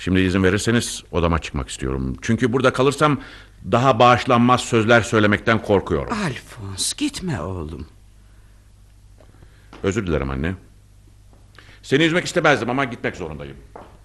Şimdi izin verirseniz odama çıkmak istiyorum. Çünkü burada kalırsam daha bağışlanmaz sözler söylemekten korkuyorum. Alphonse, gitme oğlum. Özür dilerim anne. Seni üzmek istemezdim ama gitmek zorundayım.